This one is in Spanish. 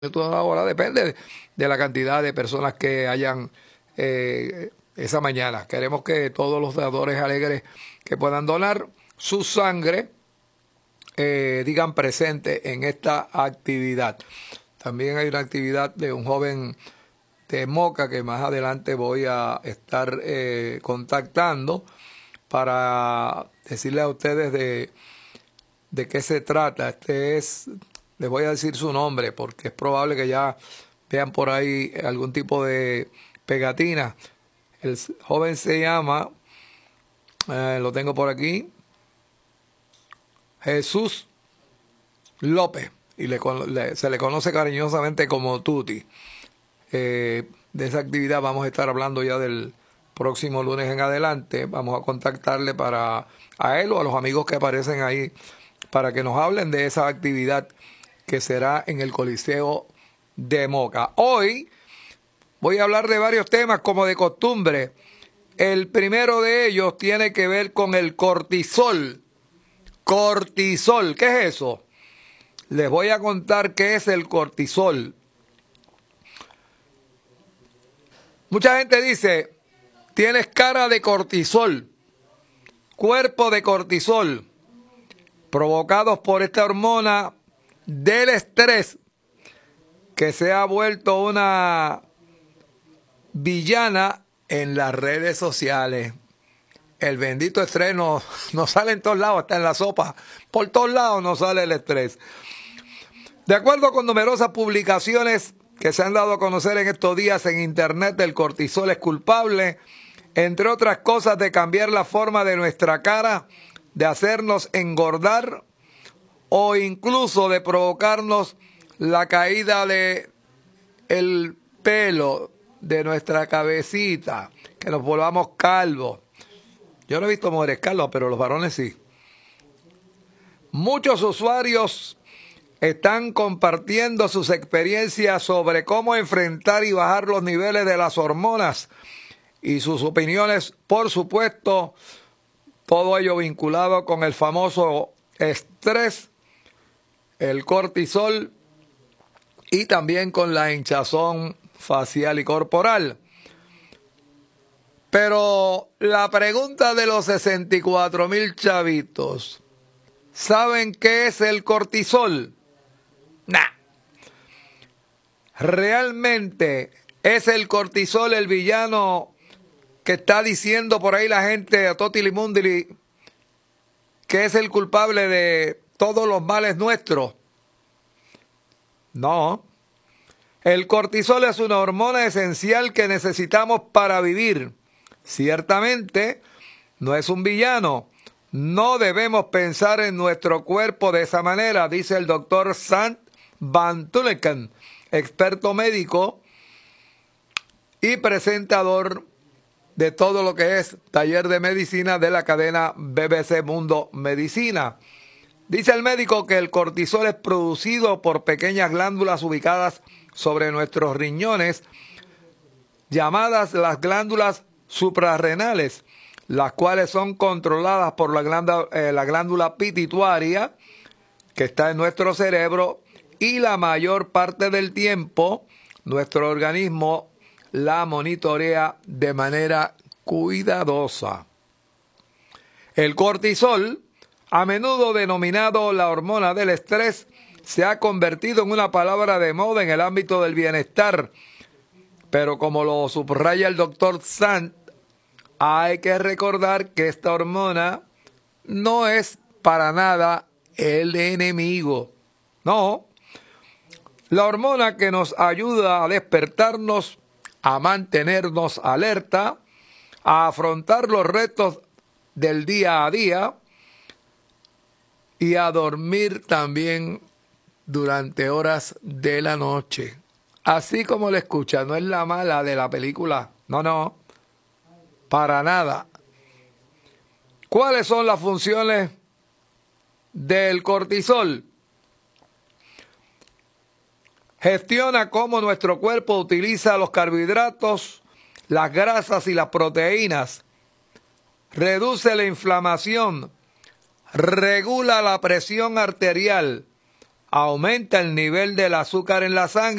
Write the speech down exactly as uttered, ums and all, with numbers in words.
de toda la hora, depende de la cantidad de personas que hayan eh, esa mañana. Queremos que todos los dadores alegres que puedan donar su sangre eh, digan presente en esta actividad. También hay una actividad de un joven de Moca que más adelante voy a estar eh, contactando para decirle a ustedes de, de qué se trata. Este es... Les voy a decir su nombre porque es probable que ya vean por ahí algún tipo de pegatina. El joven se llama, eh, lo tengo por aquí, Jesús López, y le, le, se le conoce cariñosamente como Tuti. Eh, de esa actividad vamos a estar hablando ya del próximo lunes en adelante. Vamos a contactarle para a él o a los amigos que aparecen ahí para que nos hablen de esa actividad que será en el Coliseo de Moca. Hoy voy a hablar de varios temas como de costumbre. El primero de ellos tiene que ver con el cortisol. Cortisol, ¿qué es eso? Les voy a contar qué es el cortisol. Mucha gente dice, tienes cara de cortisol, cuerpo de cortisol, provocados por esta hormona del estrés que se ha vuelto una villana en las redes sociales. El bendito estrés no, no sale en todos lados, está en la sopa. Por todos lados no sale el estrés. De acuerdo con numerosas publicaciones que se han dado a conocer en estos días en internet, el cortisol es culpable, entre otras cosas, de cambiar la forma de nuestra cara, de hacernos engordar o incluso de provocarnos la caída de el pelo de nuestra cabecita, que nos volvamos calvos. Yo no he visto mujeres calvas, pero los varones sí. Muchos usuarios están compartiendo sus experiencias sobre cómo enfrentar y bajar los niveles de las hormonas y sus opiniones, por supuesto, todo ello vinculado con el famoso estrés, el cortisol y también con la hinchazón facial y corporal. Pero la pregunta de los sesenta y cuatro mil chavitos, ¿saben qué es el cortisol? Nah. ¿Realmente es el cortisol el villano que está diciendo por ahí la gente a Toti Limundili que es el culpable de todos los males nuestros? No. El cortisol es una hormona esencial que necesitamos para vivir. Ciertamente, no es un villano. No debemos pensar en nuestro cuerpo de esa manera, dice el doctor Sant Van Tulleken, experto médico y presentador de todo lo que es taller de medicina de la cadena B B C Mundo Medicina. Dice el médico que el cortisol es producido por pequeñas glándulas ubicadas sobre nuestros riñones, llamadas las glándulas suprarrenales, las cuales son controladas por la glándula, eh, la glándula pituitaria, que está en nuestro cerebro, y la mayor parte del tiempo nuestro organismo la monitorea de manera cuidadosa. El cortisol, a menudo denominado la hormona del estrés, se ha convertido en una palabra de moda en el ámbito del bienestar. Pero como lo subraya el doctor Sant, hay que recordar que esta hormona no es para nada el enemigo. No. La hormona que nos ayuda a despertarnos, a mantenernos alerta, a afrontar los retos del día a día y a dormir también durante horas de la noche. Así como le escucha, no es la mala de la película. No, no, para nada. ¿Cuáles son las funciones del cortisol? Gestiona cómo nuestro cuerpo utiliza los carbohidratos, las grasas y las proteínas. Reduce la inflamación. Regula la presión arterial. aumenta el nivel del azúcar en la sangre